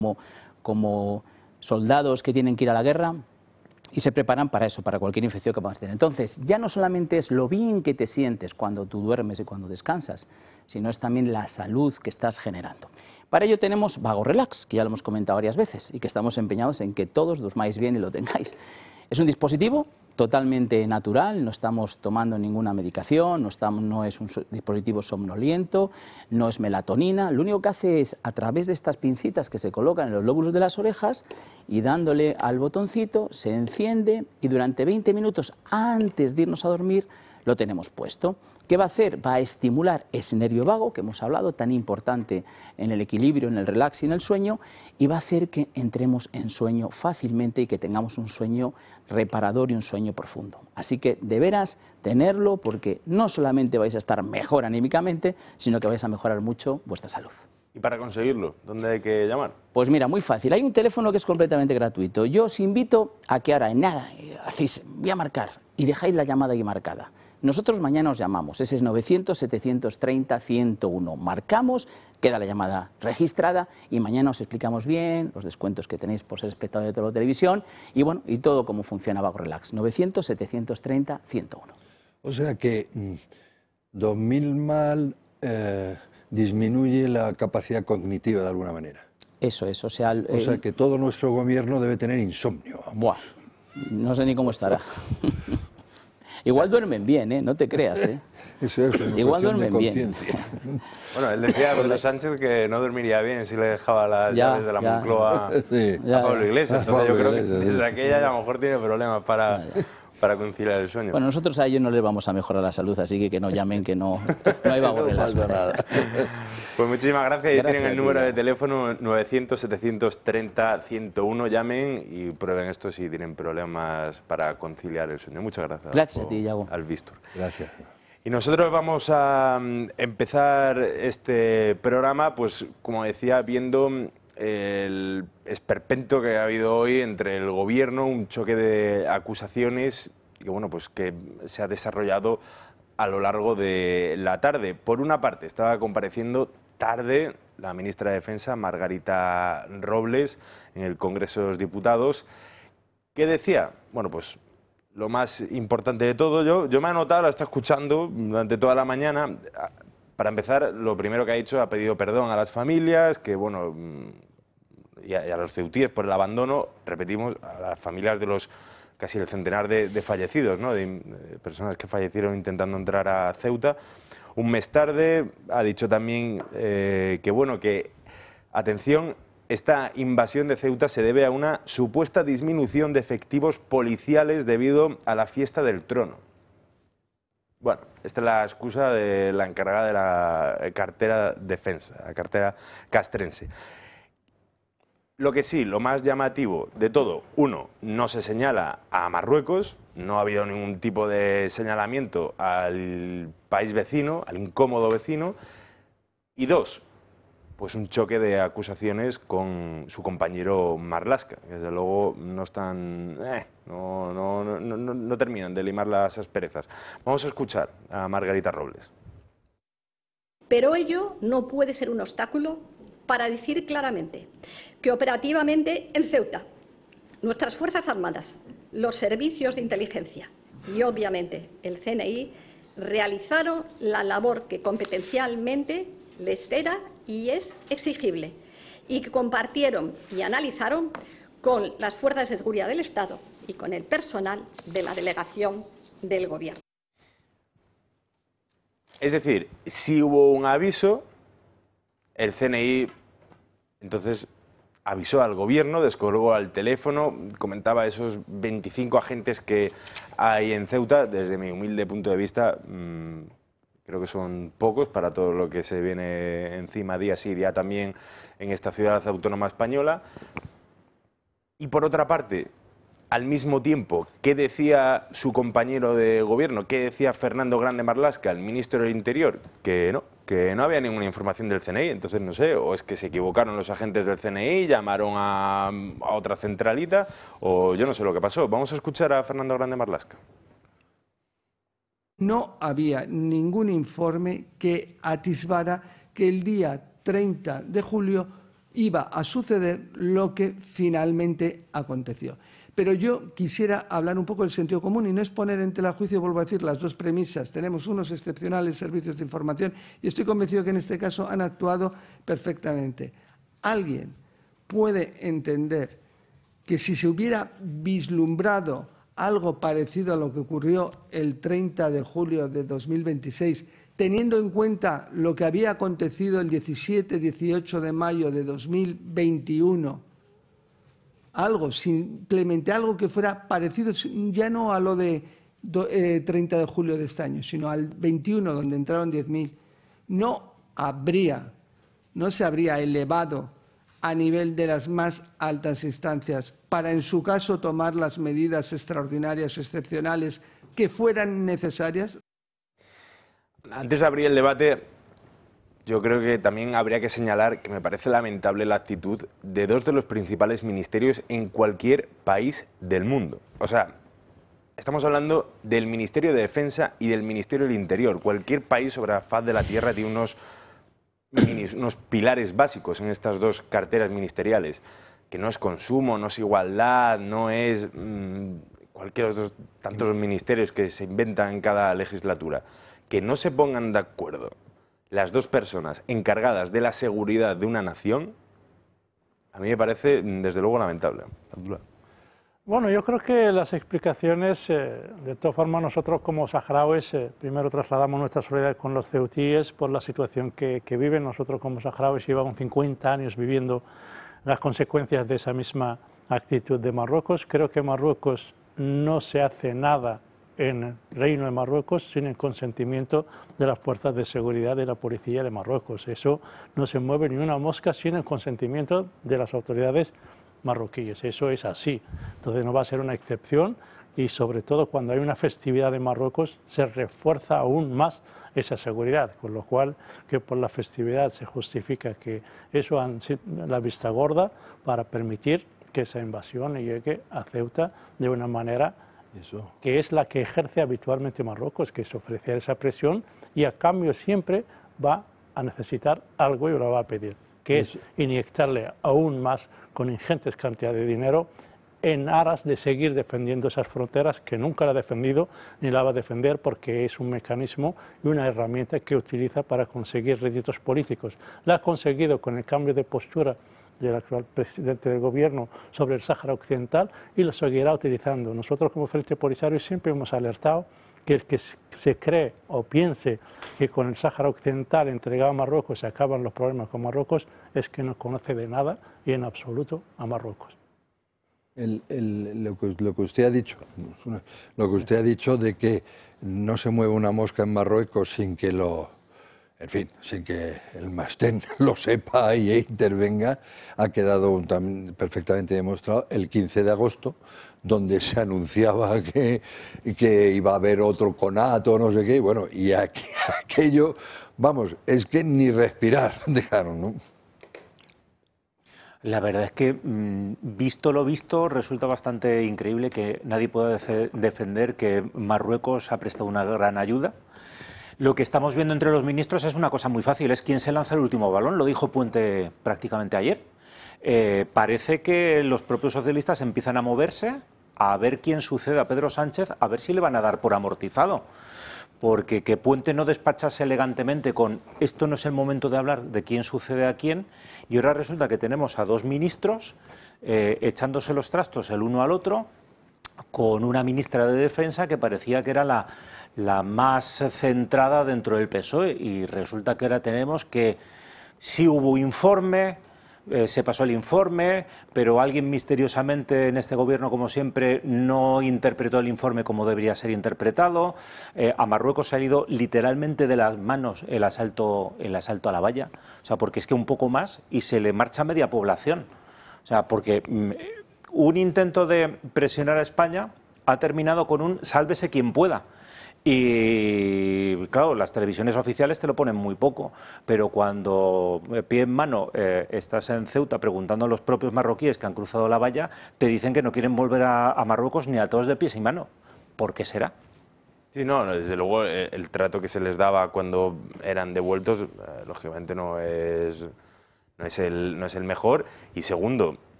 como soldados que tienen que ir a la guerra y se preparan para eso, para cualquier infección que puedas tener. Entonces, ya no solamente es lo bien que te sientes cuando tú duermes y cuando descansas, sino es también la salud que estás generando. Para ello tenemos Vago Relax, que ya lo hemos comentado varias veces y que estamos empeñados en que todos durmáis bien y lo tengáis. Es un dispositivo totalmente natural, no estamos tomando ninguna medicación, no es un dispositivo somnoliento, no es melatonina, lo único que hace es, a través de estas pincitas que se colocan en los lóbulos de las orejas y dándole al botoncito, se enciende y durante 20 minutos antes de irnos a dormir lo tenemos puesto. ¿Qué va a hacer? Va a estimular ese nervio vago que hemos hablado, tan importante en el equilibrio, en el relax y en el sueño, y va a hacer que entremos en sueño fácilmente y que tengamos un sueño reparador y un sueño profundo. Así que de veras tenerlo, porque no solamente vais a estar mejor anímicamente, sino que vais a mejorar mucho vuestra salud. ¿Y para conseguirlo, dónde hay que llamar? Pues mira, muy fácil. Hay un teléfono que es completamente gratuito. Yo os invito a que ahora en nada hacéis, voy a marcar y dejáis la llamada ahí marcada. Nosotros mañana os llamamos, ese es 900-730-101. Marcamos, queda la llamada registrada y mañana os explicamos bien los descuentos que tenéis por ser espectador de la televisión y bueno, y todo cómo funciona Vago Relax. 900-730-101. O sea que dormir mal disminuye la capacidad cognitiva de alguna manera. Eso es, o sea que todo nuestro gobierno debe tener insomnio. Buah, no sé ni cómo estará. Igual duermen bien, ¿eh? No te creas, ¿eh? Eso es una igual duermen bien. Bueno, él decía a Pedro Sánchez que no dormiría bien si le dejaba las llaves de la Moncloa a Pablo Iglesias. Entonces yo creo que desde aquella a lo mejor tiene problemas para conciliar el sueño. Bueno, nosotros a ellos no les vamos a mejorar la salud, así que no llamen, que no hay Vago Relax. Pues muchísimas gracias. Ahí tienen el número de teléfono 900-730-101. Llamen y prueben esto si tienen problemas para conciliar el sueño. Muchas gracias. Gracias a ti, Iago. Al Víctor. Gracias. Y nosotros vamos a empezar este programa, pues como decía, viendo el esperpento que ha habido hoy entre el gobierno, un choque de acusaciones que, bueno, pues que se ha desarrollado a lo largo de la tarde. Por una parte, estaba compareciendo tarde la ministra de Defensa, Margarita Robles, en el Congreso de los Diputados. ¿Qué decía? Bueno, pues lo más importante de todo, yo me he anotado, la está escuchando durante toda la mañana. Para empezar, lo primero que ha dicho, ha pedido perdón a las familias, que bueno, y a los ceutíes por el abandono, repetimos, a las familias de los casi el centenar de fallecidos, ¿no? De personas que fallecieron intentando entrar a Ceuta. Un mes tarde ha dicho también que, bueno, que, atención, esta invasión de Ceuta se debe a una supuesta disminución de efectivos policiales debido a la fiesta del Trono. Bueno, esta es la excusa de la encargada de la cartera defensa, la cartera castrense. Lo que sí, lo más llamativo de todo, uno, no se señala a Marruecos, no ha habido ningún tipo de señalamiento al país vecino, al incómodo vecino, y dos, pues un choque de acusaciones con su compañero Marlaska, que desde luego no están, no terminan de limar las asperezas. Vamos a escuchar a Margarita Robles. Pero ello no puede ser un obstáculo para decir claramente que operativamente en Ceuta nuestras Fuerzas Armadas, los servicios de inteligencia y obviamente el CNI realizaron la labor que competencialmente les era y es exigible y que compartieron y analizaron con las fuerzas de seguridad del Estado y con el personal de la delegación del Gobierno. Es decir, si hubo un aviso, el CNI entonces avisó al Gobierno, descolgó al teléfono, comentaba esos 25 agentes que hay en Ceuta. Desde mi humilde punto de vista, creo que son pocos para todo lo que se viene encima día sí, día también en esta ciudad autónoma española. Y por otra parte, al mismo tiempo, ¿qué decía su compañero de gobierno? ¿Qué decía Fernando Grande Marlaska, el ministro del Interior? Que no había ninguna información del CNI. Entonces, no sé, o es que se equivocaron los agentes del CNI, llamaron a otra centralita, o yo no sé lo que pasó. Vamos a escuchar a Fernando Grande Marlaska. No había ningún informe que atisbara que el día 30 de julio iba a suceder lo que finalmente aconteció. Pero yo quisiera hablar un poco del sentido común y no es poner en tela de juicio, vuelvo a decir, las dos premisas. Tenemos unos excepcionales servicios de información y estoy convencido que en este caso han actuado perfectamente. ¿Alguien puede entender que si se hubiera vislumbrado algo parecido a lo que ocurrió el 30 de julio de 2026, teniendo en cuenta lo que había acontecido el 17-18 de mayo de 2021, simplemente algo que fuera parecido, ya no a lo de 30 de julio de este año, sino al 21, donde entraron 10.000, no se habría elevado a nivel de las más altas instancias para, en su caso, tomar las medidas extraordinarias, excepcionales, que fueran necesarias? Antes de abrir el debate, yo creo que también habría que señalar que me parece lamentable la actitud de dos de los principales ministerios en cualquier país del mundo. O sea, estamos hablando del Ministerio de Defensa y del Ministerio del Interior. Cualquier país sobre la faz de la Tierra tiene unos pilares básicos en estas dos carteras ministeriales, que no es consumo, no es igualdad, no es cualquiera de los tantos ministerios que se inventan en cada legislatura. Que no se pongan de acuerdo las dos personas encargadas de la seguridad de una nación, a mí me parece, desde luego, lamentable. Bueno, yo creo que las explicaciones, de todas formas, nosotros como saharauis, primero trasladamos nuestra solidaridad con los ceutíes por la situación que viven. Nosotros como saharauis llevamos 50 años viviendo las consecuencias de esa misma actitud de Marruecos. Creo que Marruecos no se hace nada en el Reino de Marruecos sin el consentimiento de las fuerzas de seguridad de la policía de Marruecos. Eso no se mueve ni una mosca sin el consentimiento de las autoridades marroquíes. Eso es así. Entonces no va a ser una excepción y sobre todo cuando hay una festividad en Marruecos se refuerza aún más esa seguridad, con lo cual que por la festividad se justifica que eso han sido la vista gorda para permitir que esa invasión llegue a Ceuta de una manera que es la que ejerce habitualmente Marruecos, que es ofrecer esa presión y a cambio siempre va a necesitar algo y lo va a pedir, que es inyectarle aún más con ingentes cantidades de dinero en aras de seguir defendiendo esas fronteras que nunca la ha defendido ni la va a defender porque es un mecanismo y una herramienta que utiliza para conseguir réditos políticos. La ha conseguido con el cambio de postura del actual presidente del gobierno sobre el Sáhara Occidental y lo seguirá utilizando. Nosotros como Frente Polisario siempre hemos alertado que el que se cree o piense que con el Sáhara Occidental entregado a Marruecos se acaban los problemas con Marruecos es que no conoce de nada y en absoluto a Marruecos. Lo que usted ha dicho de que no se mueve una mosca en Marruecos sin que sin que el Mastén lo sepa y intervenga, ha quedado perfectamente demostrado el 15 de agosto, donde se anunciaba que iba a haber otro conato, no sé qué, bueno, y aquello, vamos, es que ni respirar dejaron, ¿no? La verdad es que, visto lo visto, resulta bastante increíble que nadie pueda defender que Marruecos ha prestado una gran ayuda. Lo que estamos viendo entre los ministros es una cosa muy fácil, es quién se lanza el último balón, lo dijo Puente prácticamente ayer. Parece que los propios socialistas empiezan a moverse, a ver quién sucede a Pedro Sánchez, a ver si le van a dar por amortizado. Porque que Puente no despachase elegantemente con esto no es el momento de hablar de quién sucede a quién, y ahora resulta que tenemos a dos ministros echándose los trastos el uno al otro, con una ministra de Defensa que parecía que era la más centrada dentro del PSOE, y resulta que ahora tenemos que sí hubo informe, se pasó el informe, pero alguien misteriosamente en este gobierno, como siempre, no interpretó el informe como debería ser interpretado. A Marruecos se ha ido literalmente de las manos el asalto a la valla, o sea, porque es que un poco más y se le marcha media población. O sea, porque un intento de presionar a España ha terminado con un sálvese quien pueda. Y claro, las televisiones oficiales te lo ponen muy poco, pero cuando pie en mano estás en Ceuta preguntando a los propios marroquíes que han cruzado la valla, te dicen que no quieren volver a Marruecos ni a todos de pies y mano. ¿Por qué será? Sí, no, desde luego el trato que se les daba cuando eran devueltos, lógicamente no es no es el mejor. Y segundo,